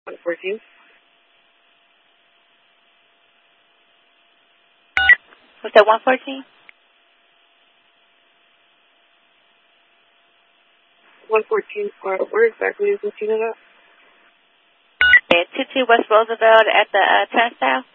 114. What's that, 114? 114, where exactly is this unit at? At 22 West Roosevelt at the turnstile.